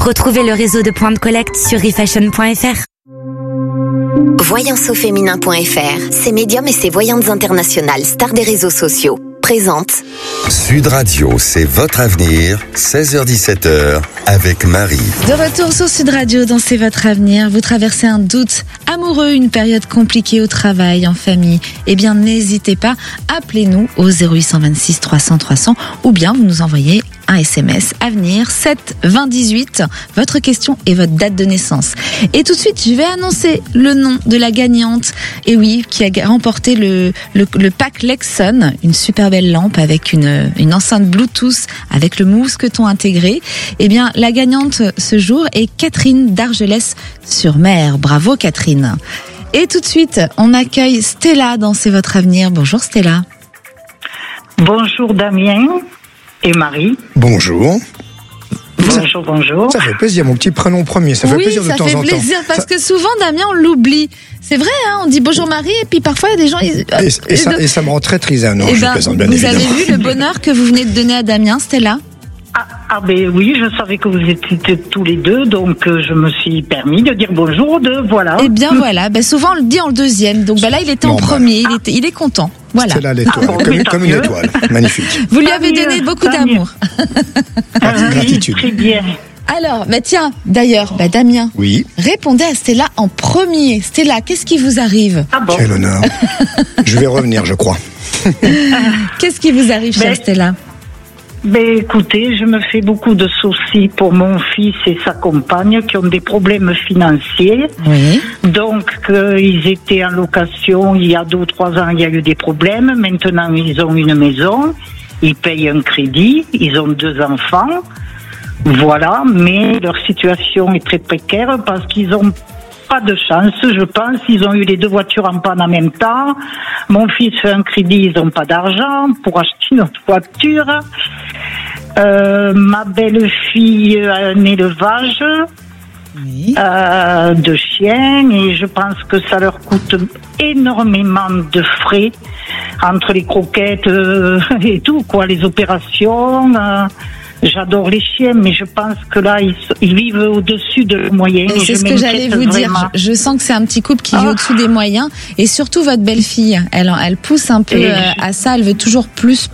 Retrouvez le réseau de points de collecte sur refashion.fr. Voyanceauféminin.fr, ses médiums et ses voyantes internationales, stars des réseaux sociaux, présente Sud Radio, c'est votre avenir, 16h-17h, avec Marie. De retour sur Sud Radio dans C'est votre avenir. Vous traversez un doute amoureux, une période compliquée au travail, en famille. Eh bien, n'hésitez pas, appelez-nous au 0826 300 300 ou bien vous nous envoyez un SMS Avenir 7 20 18, votre question et votre date de naissance. Et tout de suite, je vais annoncer le nom de la gagnante, et oui, qui a remporté le pack Lexon, une super belle lampe avec une enceinte Bluetooth avec le mousqueton intégré. Eh bien, la gagnante ce jour est Catherine d'Argelès-sur-Mer. Bravo Catherine. Et tout de suite, on accueille Stella dans C'est votre avenir. Bonjour Stella. Bonjour Damien et Marie. Bonjour. Bonjour. Ça fait plaisir, mon petit prénom premier. Ça fait plaisir de temps en temps. Oui, ça fait plaisir parce que souvent, Damien, on l'oublie. C'est vrai, hein, on dit bonjour Marie et puis parfois, il y a des gens... Et ça me rend très triste. Non, je plaisante bien évidemment. Vous avez vu le bonheur que vous venez de donner à Damien, Stella ? Ben oui, je savais que vous étiez tous les deux, donc je me suis permis de dire bonjour, voilà. Eh bien voilà, souvent on le dit en deuxième, donc là il était en premier, il est content. Voilà. Stella l'étoile, comme une étoile, magnifique. Vous lui avez donné beaucoup d'amour. Gratitude. Très bien. Alors, tiens, d'ailleurs, Damien, oui. Répondez à Stella en premier. Stella, qu'est-ce qui vous arrive ? Bon. Quel honneur. Je vais revenir, je crois. Qu'est-ce qui vous arrive, chère Stella ? Écoutez, je me fais beaucoup de soucis pour mon fils et sa compagne qui ont des problèmes financiers. Oui. Donc, ils étaient en location il y a 2 ou 3 ans, il y a eu des problèmes. Maintenant, ils ont une maison, ils payent un crédit, ils ont 2 enfants. Voilà, mais leur situation est très précaire parce qu'ils ont pas de chance, je pense. Ils ont eu les 2 voitures en panne en même temps. Mon fils fait un crédit, ils n'ont pas d'argent pour acheter notre voiture. Ma belle-fille a un élevage de chiens et je pense que ça leur coûte énormément de frais entre les croquettes et tout, les opérations. J'adore les chiens, mais je pense que là, ils vivent au-dessus de leurs moyens. Et c'est ce que j'allais vous dire. Je sens que c'est un petit couple qui vit au-dessous des moyens. Et surtout, votre belle-fille, elle pousse un peu à ça. Elle veut toujours plus.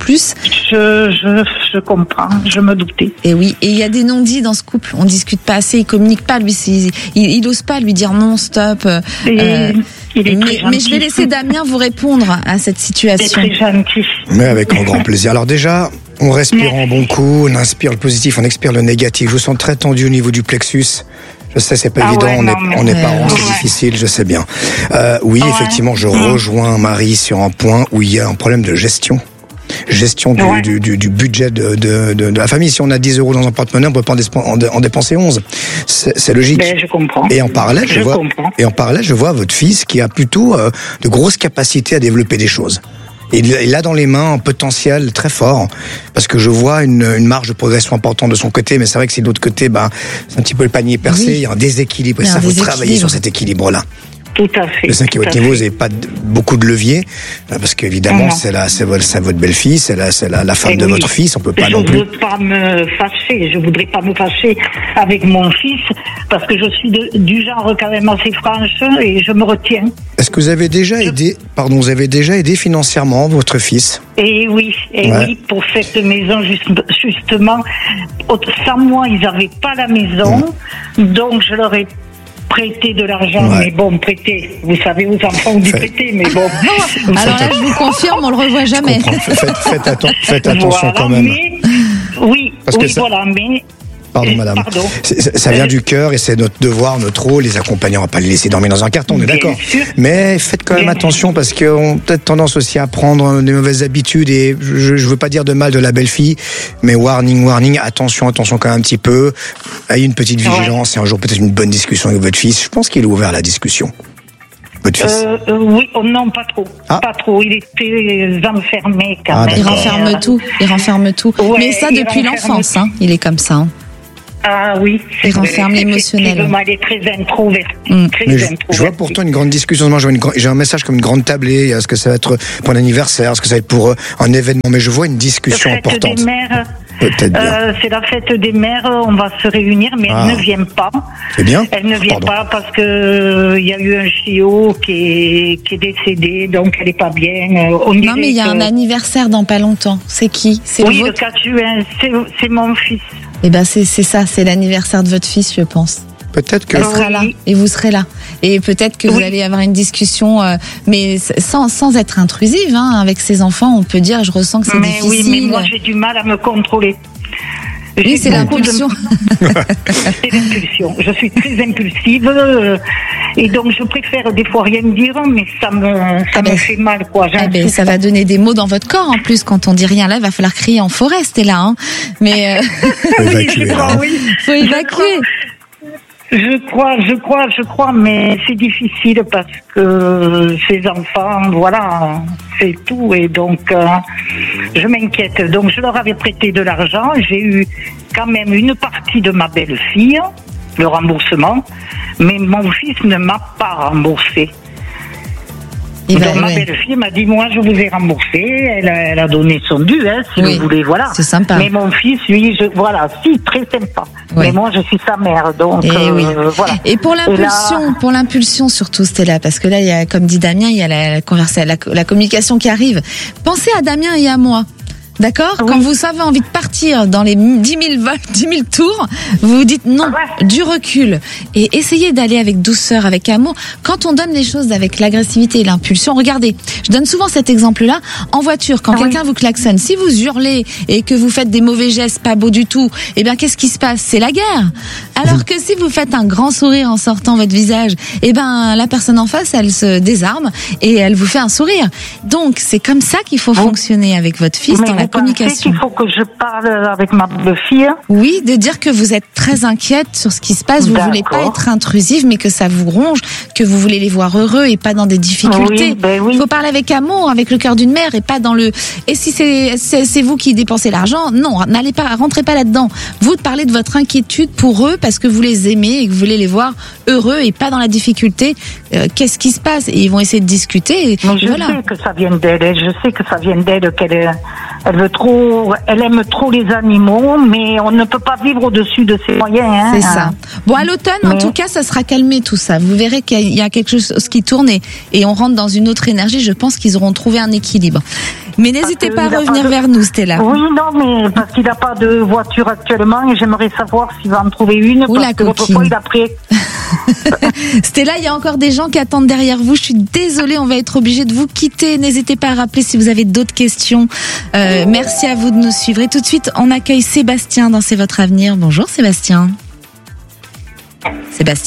Je comprends. Je me doutais. Et oui. Et il y a des non-dits dans ce couple. On discute pas assez. Il communique pas. Lui, il ose pas lui dire non, stop. Mais je vais laisser Damien vous répondre à cette situation. C'est très gentil. Mais avec un grand plaisir. Alors déjà, on respire en bon coup, on inspire le positif, on expire le négatif. Je vous sens très tendu au niveau du plexus. Je sais, c'est pas évident, on est parents, c'est difficile, je sais bien. Effectivement, je rejoins Marie sur un point où il y a un problème de gestion. Gestion du budget de la famille. Si on a 10 euros dans un porte-monnaie, on peut pas en dépenser 11. C'est logique. Je comprends. Et en parallèle, je vois votre fils qui a plutôt de grosses capacités à développer des choses. Et il a dans les mains un potentiel très fort, parce que je vois une marge de progression importante de son côté, mais c'est vrai que c'est de l'autre côté, c'est un petit peu le panier percé, il y a un déséquilibre, et ça, faut travailler sur cet équilibre-là. Tout à fait. Je sais qu'à votre niveau, vous n'avez pas beaucoup de levier, parce qu'évidemment, c'est votre belle-fille, c'est la femme de votre fils, on peut pas non plus. Je voudrais pas me fâcher avec mon fils, parce que je suis du genre quand même assez franche, et je me retiens. Est-ce que vous avez déjà aidé financièrement votre fils? Oui, pour cette maison, justement, sans moi, ils n'avaient pas la maison, donc je leur ai prêter de l'argent, mais prêter, vous savez, aux enfants, on dit prêter, mais bon. Alors là, je vous confirme, on le revoit jamais. Faites attention quand même. Pardon, madame. Ça vient du cœur et c'est notre devoir, notre rôle. Les accompagnants, on va pas les laisser dormir dans un carton, on est d'accord. Mais faites quand même attention parce qu'on a peut-être tendance aussi à prendre des mauvaises habitudes et je veux pas dire de mal de la belle-fille, mais warning, attention quand même un petit peu. Ayez une petite vigilance et un jour peut-être une bonne discussion avec votre fils. Je pense qu'il est ouvert à la discussion. Votre fils. Non, pas trop. Pas trop. Il était enfermé quand même. Il renferme tout. Mais ça depuis l'enfance, il est comme ça. Oui. Il renferme l'émotionnel. Il est très introverti. Je vois pourtant une grande discussion. Moi, j'ai un message comme une grande tablée. Est-ce que ça va être pour un anniversaire? Est-ce que ça va être pour un événement? Mais je vois une discussion importante. Peut-être bien. C'est la fête des mères, on va se réunir, mais elle ne vient pas. C'est bien. Elle ne vient pas parce que il y a eu un chiot qui est décédé, donc elle est pas bien. Non, mais il y a un anniversaire dans pas longtemps. C'est qui? C'est le 4 juin, c'est mon fils. Eh ben c'est ça, c'est l'anniversaire de votre fils, je pense. Peut-être que... Elle sera là, et vous serez là. Et peut-être que vous allez avoir une discussion, mais sans être intrusive, hein, avec ses enfants, on peut dire, je ressens que c'est difficile. Oui, mais moi j'ai du mal à me contrôler. Oui, c'est l'impulsion. C'est l'impulsion. Je suis très impulsive, et donc je préfère des fois rien dire, mais ça me fait mal, quoi. Ça va donner des mots dans votre corps, en plus, quand on dit rien là, il va falloir crier en forêt, Stella, hein. Mais, faut évacuer. Je crois, mais c'est difficile parce que ces enfants, voilà, c'est tout, et donc je m'inquiète. Donc je leur avais prêté de l'argent, j'ai eu quand même une partie de ma belle-fille, le remboursement, mais mon fils ne m'a pas remboursé. Donc ma belle-fille m'a dit, moi je vous ai remboursé, elle a donné son dû, hein, si vous voulez, voilà. C'est sympa. Mais mon fils, lui, très sympa. Mais moi je suis sa mère, donc voilà. Et pour l'impulsion surtout, Stella, parce que là, il y a, comme dit Damien, il y a la communication qui arrive. Pensez à Damien et à moi. D'accord? Quand vous avez envie de partir dans les 10 000 tours, vous vous dites non, du recul. Et essayez d'aller avec douceur, avec amour. Quand on donne les choses avec l'agressivité et l'impulsion, regardez, je donne souvent cet exemple-là, en voiture, quand quelqu'un vous klaxonne, si vous hurlez et que vous faites des mauvais gestes, pas beaux du tout, eh bien, qu'est-ce qui se passe? C'est la guerre. Alors que si vous faites un grand sourire en sortant votre visage, eh ben, la personne en face, elle se désarme et elle vous fait un sourire. Donc, c'est comme ça qu'il faut fonctionner avec votre fils dans la communication. Qu'il faut que je parle avec ma belle-fille. Oui, de dire que vous êtes très inquiète sur ce qui se passe, vous voulez pas être intrusive, mais que ça vous ronge, que vous voulez les voir heureux et pas dans des difficultés. Il faut parler avec amour, avec le cœur d'une mère et pas dans le. Et si c'est vous qui dépensez l'argent, non, rentrez pas là-dedans. Vous parlez de votre inquiétude pour eux parce que vous les aimez et que vous voulez les voir heureux et pas dans la difficulté. Qu'est-ce qui se passe? Et ils vont essayer de discuter. Mais je sais que ça vient d'elle. Je sais que ça vient d'elle, elle aime trop les animaux, mais on ne peut pas vivre au-dessus de ses moyens. Hein. C'est ça. Bon, à l'automne, en tout cas, ça sera calmé tout ça. Vous verrez qu'il y a quelque chose qui tourne et on rentre dans une autre énergie. Je pense qu'ils auront trouvé un équilibre. Mais n'hésitez pas à revenir vers nous, Stella. Oui, non, mais parce qu'il n'a pas de voiture actuellement et j'aimerais savoir s'il va en trouver une. Parce que l'autre fois, il a pris. Stella, il y a encore des gens qui attendent derrière vous. Je suis désolée, on va être obligé de vous quitter. N'hésitez pas à rappeler si vous avez d'autres questions. Merci à vous de nous suivre. Et tout de suite, on accueille Sébastien dans C'est votre avenir. Bonjour Sébastien. Sébastien ?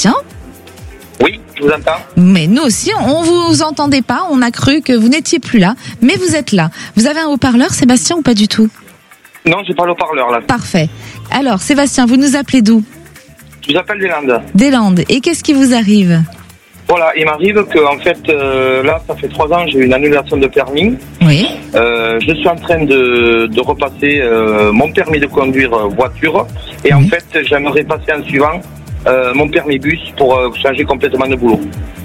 Oui, je vous entends. Mais nous aussi, on vous entendait pas. On a cru que vous n'étiez plus là. Mais vous êtes là. Vous avez un haut-parleur, Sébastien, ou pas du tout ? Non, j'ai pas le haut-parleur là. Parfait. Alors, Sébastien, vous nous appelez d'où ? Je vous appelle des Landes. Des Landes. Et qu'est-ce qui vous arrive ? Voilà, il m'arrive que en fait, là, ça fait 3 ans, j'ai eu une annulation de permis. Oui. Je suis en train de repasser mon permis de conduire voiture. Et en fait, j'aimerais passer en suivant mon permis bus pour changer complètement de boulot.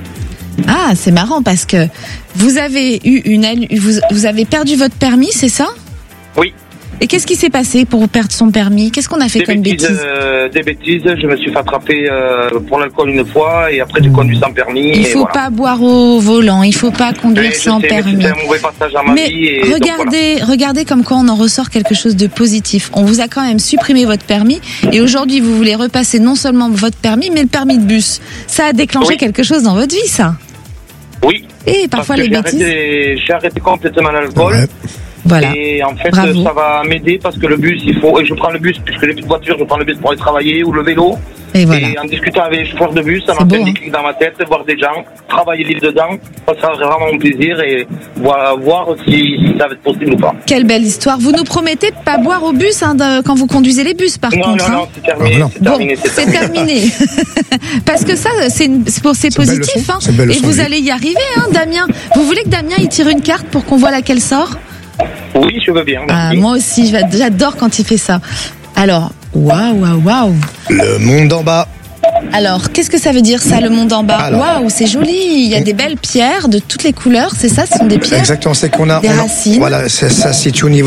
Ah, c'est marrant parce que vous avez vous avez perdu votre permis, c'est ça ? Oui. Et qu'est-ce qui s'est passé pour perdre son permis ? Qu'est-ce qu'on a fait comme bêtises ? Des bêtises. Je me suis fait attraper pour l'alcool une fois et après j'ai conduit sans permis. Il faut pas boire au volant. Il faut pas conduire sans permis. C'est un mauvais passage à ma vie. Et regardez comme quoi on en ressort quelque chose de positif. On vous a quand même supprimé votre permis et aujourd'hui vous voulez repasser non seulement votre permis mais le permis de bus. Ça a déclenché quelque chose dans votre vie, ça ? Oui. Et parfois les bêtises. J'ai arrêté complètement l'alcool. Ouais. Voilà. Et en fait, bravo. Ça va m'aider parce que le bus, et je prends le bus, puisque j'ai plus de voiture, je prends le bus pour aller travailler ou le vélo. Et voilà. Et en discutant avec les chauffeurs de bus, ça m'a fait des clics dans ma tête, voir des gens, travailler libre dedans, ça sera vraiment mon plaisir et voir si ça va être possible ou pas. Quelle belle histoire. Vous nous promettez de pas boire au bus quand vous conduisez les bus, par contre. Non, c'est terminé. C'est terminé. Parce que ça, c'est positif. Hein. Et vous allez y arriver, hein, Damien. Vous voulez que Damien il tire une carte pour qu'on voit laquelle sort ? Oui, je veux bien. Moi aussi, j'adore quand il fait ça. Alors, waouh. Le monde en bas. Alors, qu'est-ce que ça veut dire ça, le monde en bas ? Waouh, c'est joli. Il y a des belles pierres de toutes les couleurs, c'est ça ? Ce sont des pierres ? Exactement, c'est qu'on a des racines. Voilà, ça se situe au niveau